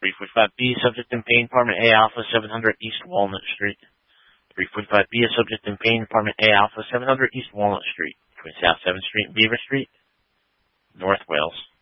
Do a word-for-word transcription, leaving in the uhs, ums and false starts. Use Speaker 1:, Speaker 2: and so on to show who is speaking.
Speaker 1: three forty-five B, subject in pain, apartment A Alpha, seven hundred East Walnut Street. three forty-five B, subject in pain, apartment A Alpha, seven hundred East Walnut Street, between South seventh Street and Beaver Street, North Wales.